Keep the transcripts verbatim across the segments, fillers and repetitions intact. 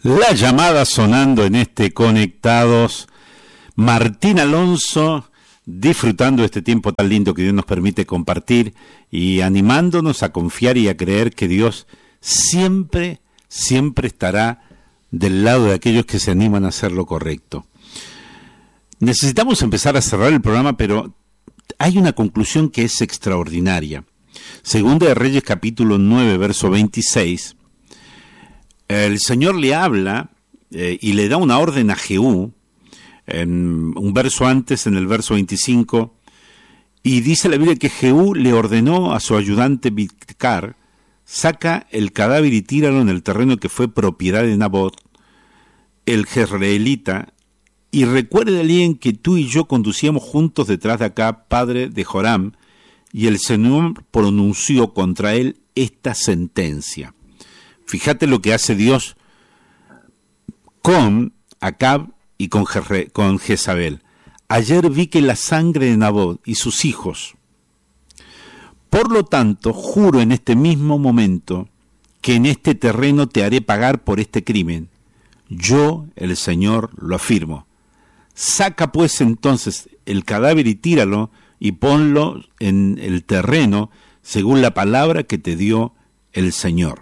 La llamada sonando en este Conectados. Martín Alonso, disfrutando este tiempo tan lindo que Dios nos permite compartir y animándonos a confiar y a creer que Dios siempre, siempre estará del lado de aquellos que se animan a hacer lo correcto. Necesitamos empezar a cerrar el programa, pero hay una conclusión que es extraordinaria. Segunda de Reyes, capítulo nueve, verso veintiséis, el Señor le habla eh, y le da una orden a Jehú, en un verso antes, en el verso veinticinco, y dice la Biblia que Jehú le ordenó a su ayudante Bidkar: saca el cadáver y tíralo en el terreno que fue propiedad de Nabot, el jezreelita, y recuerde alguien que tú y yo conducíamos juntos detrás de Acab, padre de Joram, y el Señor pronunció contra él esta sentencia. Fíjate lo que hace Dios con Acab y con, Jezre, con Jezabel. Ayer vi que la sangre de Nabot y sus hijos. Por lo tanto, juro en este mismo momento que en este terreno te haré pagar por este crimen. Yo, el Señor, lo afirmo. Saca pues entonces el cadáver y tíralo y ponlo en el terreno según la palabra que te dio el Señor.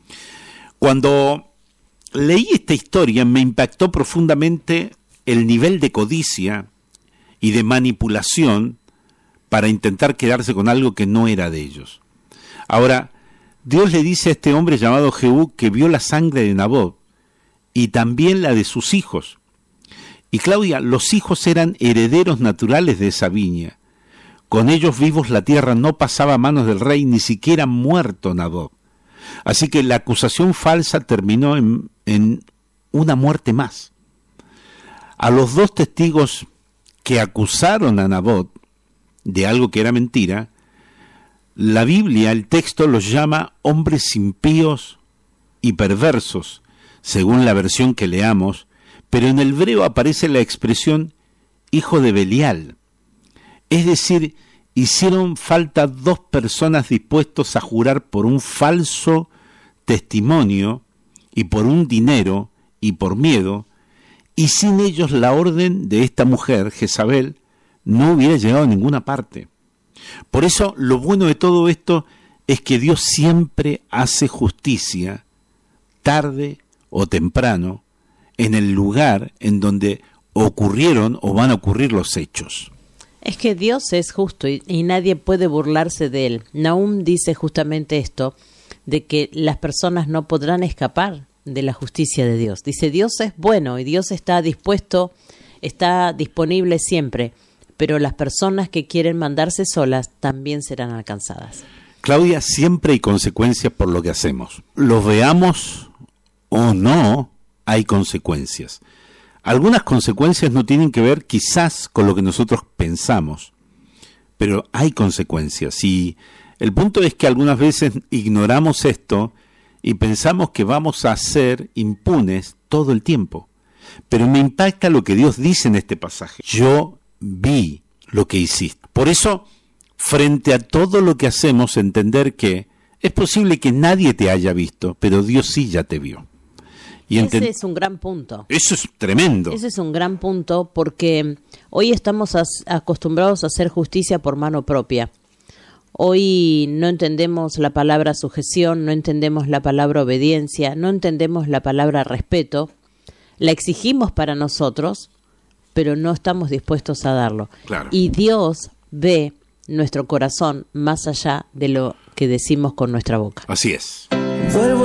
Cuando leí esta historia me impactó profundamente el nivel de codicia y de manipulación para intentar quedarse con algo que no era de ellos. Ahora, Dios le dice a este hombre llamado Jehú que vio la sangre de Nabot y también la de sus hijos. Y Claudia, los hijos eran herederos naturales de esa viña. Con ellos vivos la tierra no pasaba a manos del rey, ni siquiera muerto Nabot. Así que la acusación falsa terminó en, en una muerte más. A los dos testigos que acusaron a Nabot de algo que era mentira, la Biblia, el texto, los llama hombres impíos y perversos, según la versión que leamos, pero en el hebreo aparece la expresión hijo de Belial. Es decir, hicieron falta dos personas dispuestos a jurar por un falso testimonio y por un dinero y por miedo, y sin ellos la orden de esta mujer, Jezabel, no hubiera llegado a ninguna parte. Por eso lo bueno de todo esto es que Dios siempre hace justicia, tarde o temprano, en el lugar en donde ocurrieron o van a ocurrir los hechos. Es que Dios es justo y, y nadie puede burlarse de él. Nahum dice justamente esto, de que las personas no podrán escapar de la justicia de Dios. Dice, Dios es bueno y Dios está dispuesto, está disponible siempre, pero las personas que quieren mandarse solas también serán alcanzadas. Claudia, siempre hay consecuencias por lo que hacemos. Los veamos o no, hay consecuencias. Algunas consecuencias no tienen que ver quizás con lo que nosotros pensamos, pero hay consecuencias. Y el punto es que algunas veces ignoramos esto y pensamos que vamos a ser impunes todo el tiempo. Pero me impacta lo que Dios dice en este pasaje. Yo vi lo que hiciste. Por eso, frente a todo lo que hacemos, entender que es posible que nadie te haya visto, pero Dios sí ya te vio. Y ente- Ese es un gran punto. Eso es tremendo. Ese es un gran punto porque hoy estamos as- acostumbrados a hacer justicia por mano propia. Hoy no entendemos la palabra sujeción, no entendemos la palabra obediencia, no entendemos la palabra respeto. La exigimos para nosotros, pero no estamos dispuestos a darlo. Claro. Y Dios ve nuestro corazón más allá de lo que decimos con nuestra boca. Así es. Vuelvo